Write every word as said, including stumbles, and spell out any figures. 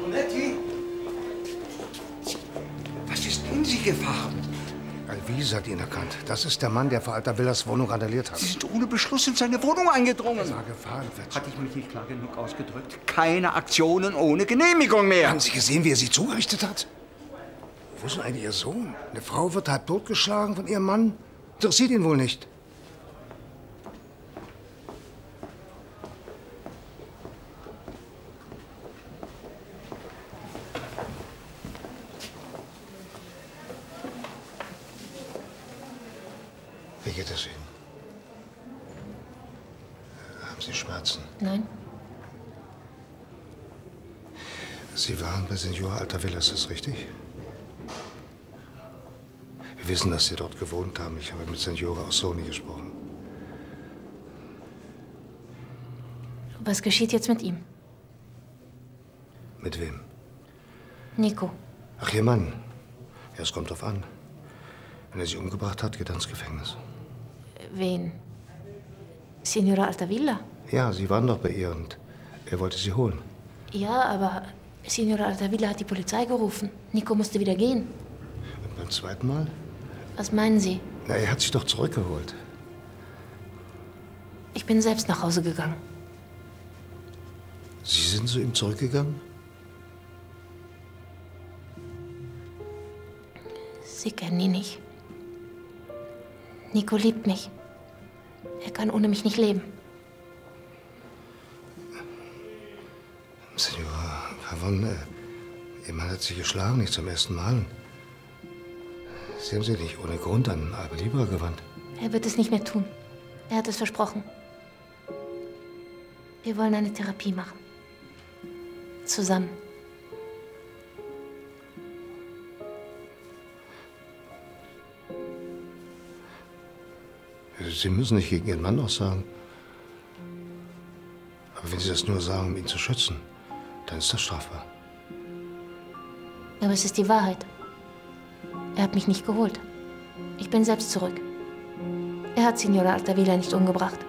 Brunetti? Was ist in Sie gefahren? Alvise hat ihn erkannt. Das ist der Mann, der vor Altavillas Wohnung randaliert hat. Sie sind ohne Beschluss in seine Wohnung eingedrungen. Das war gefährlich. Hatte ich mich nicht klar genug ausgedrückt? Keine Aktionen ohne Genehmigung mehr. Haben Sie gesehen, wie er sie zugerichtet hat? Wo ist denn eigentlich Ihr Sohn? Eine Frau wird halb totgeschlagen von ihrem Mann. Interessiert ihn wohl nicht. Wie geht es Ihnen? Haben Sie Schmerzen? Nein. Sie waren bei Signora Altavillas, ist das richtig? Wir wissen, dass Sie dort gewohnt haben. Ich habe mit Signora Ossoni gesprochen. Was geschieht jetzt mit ihm? Mit wem? Nico. Ach, Ihr Mann. Ja, es kommt drauf an. Wenn er sie umgebracht hat, geht er ins Gefängnis. Wen? Signora Altavilla? Ja, Sie waren doch bei ihr und er wollte Sie holen. Ja, aber Signora Altavilla hat die Polizei gerufen. Nico musste wieder gehen. Und beim zweiten Mal? Was meinen Sie? Na, er hat sich doch zurückgeholt. Ich bin selbst nach Hause gegangen. Sie sind zu ihm zurückgegangen? Sie kennen ihn nicht. Nico liebt mich. Er kann ohne mich nicht leben. Signora Pavon, äh, Ihr Mann hat Sie geschlagen, nicht zum ersten Mal. Sie haben sich nicht ohne Grund an Alba Libra gewandt. Er wird es nicht mehr tun. Er hat es versprochen. Wir wollen eine Therapie machen. Zusammen. Sie müssen nicht gegen Ihren Mann aussagen. Aber wenn Sie das nur sagen, um ihn zu schützen, dann ist das strafbar. Aber es ist die Wahrheit. Er hat mich nicht geholt. Ich bin selbst zurück. Er hat Signora Altavilla nicht umgebracht.